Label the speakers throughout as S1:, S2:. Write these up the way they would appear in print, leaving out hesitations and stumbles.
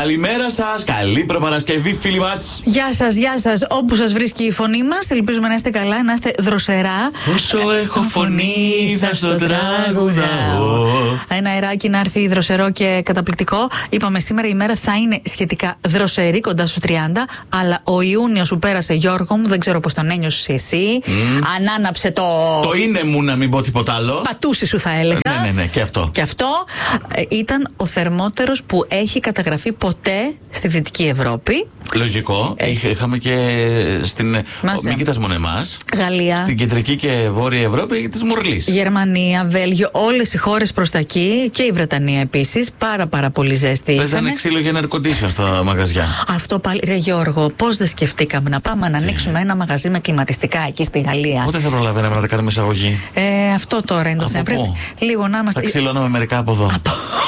S1: Καλημέρα σας, καλή προπαρασκευή, φίλοι μας.
S2: Γεια σας, γεια σας. Όπου σας βρίσκει η φωνή μας, ελπίζουμε να είστε καλά, να είστε δροσερά.
S1: Όσο έχω φωνή, θα στο τραγουδάω.
S2: Ένα αεράκι να έρθει δροσερό και καταπληκτικό. Είπαμε σήμερα η μέρα θα είναι σχετικά δροσερή, κοντά στους 30. Αλλά ο Ιούνιος σου πέρασε, Γιώργο μου, δεν ξέρω πώς τον ένιωσες εσύ. Ανάναψε το.
S1: Το είναι μου, να μην πω τίποτα άλλο.
S2: Πατούσι σου, θα έλεγα.
S1: Ναι, και αυτό.
S2: Και αυτό ήταν ο θερμότερος που έχει καταγραφεί ποτέ στη Δυτική Ευρώπη.
S1: Λογικό. Είχαμε και στην. Μην κοιτάς μόνο εμάς.
S2: Γαλλία.
S1: Στην κεντρική και βόρεια Ευρώπη της Μουρλής.
S2: Γερμανία, Βέλγιο, όλες οι χώρες προς τα εκεί και η Βρετανία επίσης. Πάρα πολύ ζέστη.
S1: Παίζανε ξύλο για air condition στα μαγαζιά.
S2: Αυτό πάλι. Ρε Γιώργο, πώς δεν σκεφτήκαμε να πάμε να ανοίξουμε ένα μαγαζί με κλιματιστικά εκεί στη Γαλλία.
S1: Πότε θα προλαβαίναμε να τα κάνουμε εισαγωγή?
S2: Αυτό τώρα είναι το θέμα. Πρέπει λίγο να είμαστε.
S1: Θα ξύλωναμε μερικά από εδώ.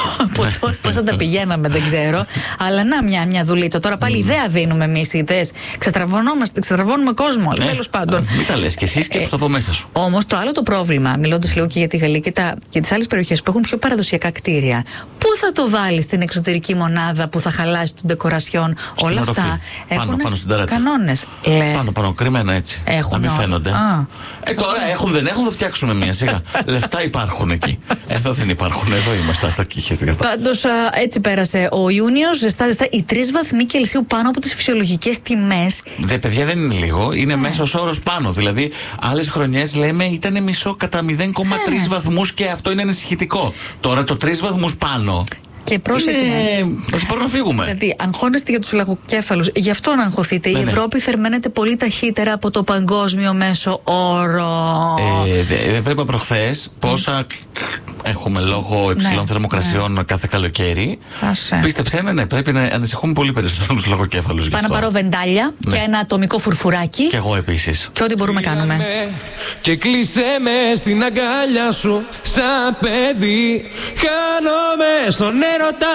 S2: Πώς θα τα πηγαίναμε, δεν ξέρω. Αλλά να μια δουλίτσα. Τώρα πάλι ιδέα δίνουμε εμείς οι ιδέες. Ξετραβώνουμε κόσμο. Τέλος πάντων.
S1: Μην τα λες και εσύ, σκέψου το από μέσα σου.
S2: Όμως το άλλο το πρόβλημα, μιλώντας λίγο και για τη Γαλλία και τις άλλες περιοχές που έχουν πιο παραδοσιακά κτίρια, πού θα το βάλεις στην εξωτερική μονάδα που θα χαλάσει τον ντεκορασιόν? Όλα αυτά
S1: πάνω στην ταράτσα.
S2: Κανόνες.
S1: Πάνω, κρυμμένα έτσι.
S2: Έχουν,
S1: να μην φαίνονται. Τώρα έχουν, δεν έχουν, θα φτιάξουμε μία σιγά. Λεφτά υπάρχουν εκεί. Εδώ δεν υπάρχουν, εδώ είμαστε στα κύχια.
S2: Πάντως έτσι πέρασε ο Ιούνιος, ζεστά. Οι 3 βαθμοί Κελσίου πάνω από τις φυσιολογικές τιμές.
S1: Παιδιά, δεν είναι λίγο, είναι μέσος όρος πάνω. Δηλαδή, άλλες χρονιές λέμε ήταν μισό κατά 0,3 βαθμούς και αυτό είναι ανησυχητικό. Τώρα το 3 βαθμούς πάνω.
S2: Και πρόσεχε.
S1: Θα πάρω να φύγουμε.
S2: Δηλαδή, αγχώνεστε για τους λαγοκέφαλους. Γι' αυτό να αγχωθείτε. Η Ευρώπη θερμαίνεται πολύ ταχύτερα από το παγκόσμιο μέσο όρο.
S1: Βλέπα προχθές πόσα έχουμε λόγω υψηλών θερμοκρασιών κάθε καλοκαίρι. Πίστεψέ με, πρέπει να ανησυχούμε πολύ περισσότερο τους λαγοκέφαλους.
S2: Πάω να πάρω βεντάλια και ένα ατομικό φουρφουράκι.
S1: Και εγώ επίσης.
S2: Και ό,τι μπορούμε κάνουμε.
S3: Και κλείσε με στην αγκάλια σου σαν παιδί. Χάνομαι στον έρωτα